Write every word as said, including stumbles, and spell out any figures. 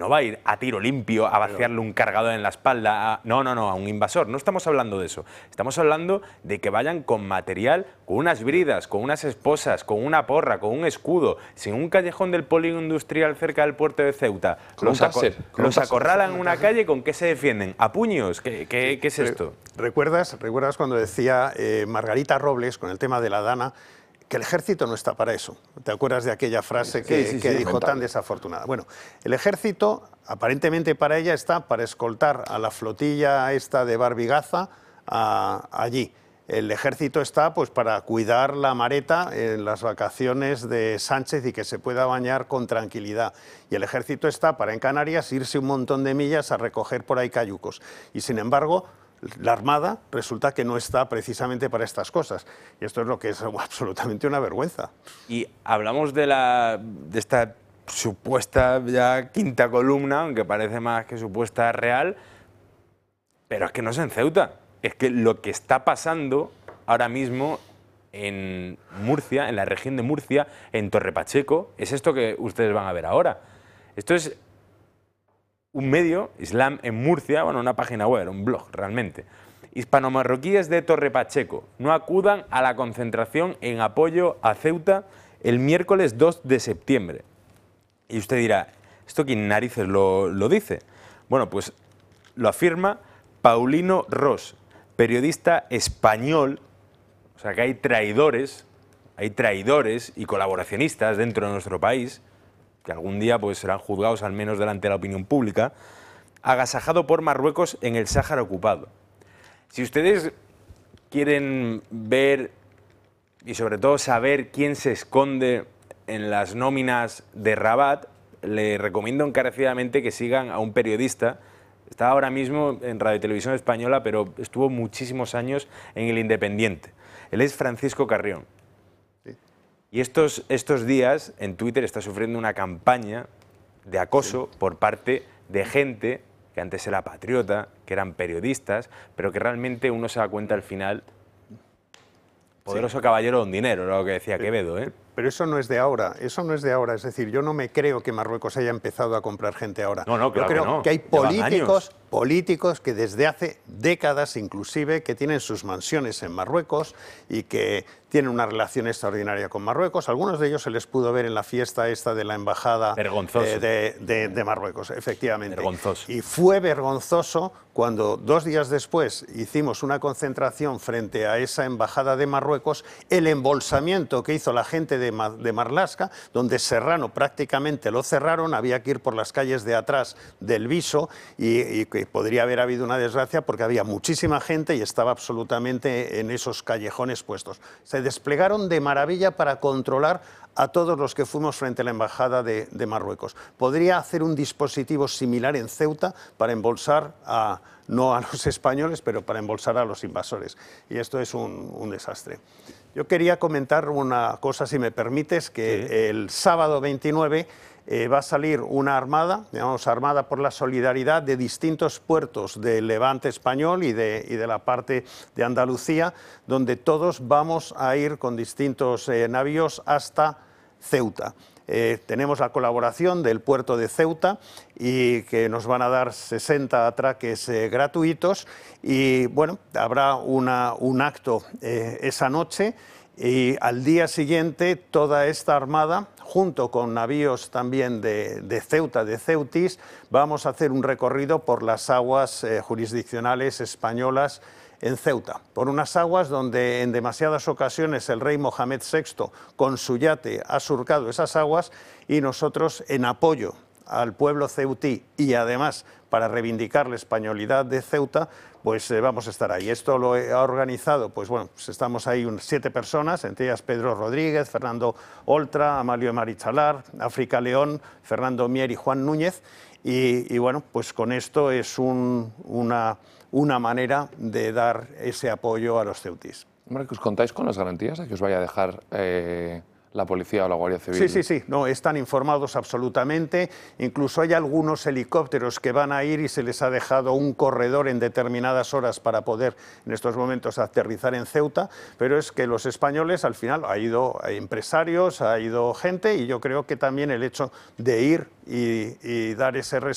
va a ir a tiro limpio, a vaciarle un cargador en la espalda. A... No, no, no, a un invasor. No estamos hablando de eso. Estamos hablando de que vayan con material, con unas bridas, con unas esposas, con una porra, con un escudo, sin un callejón del polígono industrial cerca del puerto de Ceuta. Los, aco los acorralan en una calle, ¿con qué se defienden? ¿A puños? ¿Qué, qué, qué es esto? ¿Recuerdas, ¿Recuerdas cuando decía eh, Margarita Robles con el tema de la Dana que el ejército no está para eso? ¿Te acuerdas de aquella frase que, sí, sí, que sí, dijo mental. Tan desafortunada? Bueno, el ejército aparentemente para ella está para escoltar a la flotilla esta de Barbigaza a, allí. El ejército está pues para cuidar la Mareta en las vacaciones de Sánchez y que se pueda bañar con tranquilidad. Y el ejército está para en Canarias irse un montón de millas a recoger por ahí cayucos. Y sin embargo, la Armada resulta que no está precisamente para estas cosas. Y esto es lo que es absolutamente una vergüenza. Y hablamos de, la, de esta supuesta ya quinta columna, aunque parece más que supuesta real, pero es que no es en Ceuta. Es que lo que está pasando ahora mismo en Murcia, en la región de Murcia, en Torre Pacheco, es esto que ustedes van a ver ahora. Esto es un medio, Islam en Murcia, bueno, una página web, un blog realmente. Hispano-marroquíes de Torre Pacheco no acudan a la concentración en apoyo a Ceuta el miércoles dos de septiembre. Y usted dirá, ¿esto quién narices lo, lo dice? Bueno, pues lo afirma Paulino Ros, periodista español. O sea que hay traidores, hay traidores y colaboracionistas dentro de nuestro país, que algún día pues serán juzgados al menos delante de la opinión pública, agasajado por Marruecos en el Sáhara ocupado. Si ustedes quieren ver y sobre todo saber quién se esconde en las nóminas de Rabat, le recomiendo encarecidamente que sigan a un periodista. Está ahora mismo en Radio y Televisión Española, pero estuvo muchísimos años en El Independiente. Él es Francisco Carrión. Sí. Y estos, estos días en Twitter está sufriendo una campaña de acoso sí. por parte de gente que antes era patriota, que eran periodistas, pero que realmente uno se da cuenta al final, poderoso sí. caballero don dinero, era lo que decía Quevedo, ¿eh? Pero eso no es de ahora, eso no es de ahora. Es decir, yo no me creo que Marruecos haya empezado a comprar gente ahora. No, no, claro yo creo que, no. que hay políticos, políticos que desde hace décadas inclusive que tienen sus mansiones en Marruecos y que tienen una relación extraordinaria con Marruecos. Algunos de ellos se les pudo ver en la fiesta esta de la embajada eh, de, de, de Marruecos, efectivamente. Vergonzoso. Y fue vergonzoso cuando dos días después hicimos una concentración frente a esa embajada de Marruecos, el embolsamiento que hizo la gente de, de Marlaska, donde Serrano prácticamente lo cerraron, había que ir por las calles de atrás del Viso y, y que podría haber habido una desgracia porque había muchísima gente y estaba absolutamente en esos callejones puestos. Se desplegaron de maravilla para controlar a todos los que fuimos frente a la embajada de, de Marruecos. Podría hacer un dispositivo similar en Ceuta para embolsar a, no a los españoles, pero para embolsar a los invasores. Y esto es un, un desastre. Yo quería comentar una cosa, si me permites, que sí. el sábado veintinueve eh, va a salir una armada, digamos, armada por la solidaridad de distintos puertos del Levante español y de, y de la parte de Andalucía, donde todos vamos a ir con distintos eh, navíos hasta Ceuta. Eh, tenemos la colaboración del puerto de Ceuta y que nos van a dar sesenta atraques eh, gratuitos y bueno, habrá una, un acto eh, esa noche y al día siguiente toda esta armada, junto con navíos también de, de Ceuta, de Ceutis, vamos a hacer un recorrido por las aguas eh, jurisdiccionales españolas en Ceuta, por unas aguas donde en demasiadas ocasiones el rey Mohamed sexto con su yate ha surcado esas aguas y nosotros en apoyo al pueblo ceutí y además para reivindicar la españolidad de Ceuta, pues eh, vamos a estar ahí. Esto lo ha organizado, pues bueno, pues estamos ahí unas siete personas, entre ellas Pedro Rodríguez, Fernando Oltra, Amalio Marichalar, África León, Fernando Mier y Juan Núñez, y, y bueno, pues con esto es un, una... una manera de dar ese apoyo a los ceutíes. Hombre, ¿os contáis con las garantías de que os vaya a dejar eh, la policía o la Guardia Civil? Sí, sí, sí, no, están informados absolutamente. Incluso hay algunos helicópteros que van a ir y se les ha dejado un corredor en determinadas horas para poder en estos momentos aterrizar en Ceuta, pero es que los españoles al final ha ido empresarios, ha ido gente y yo creo que también el hecho de ir y, y dar ese respaldo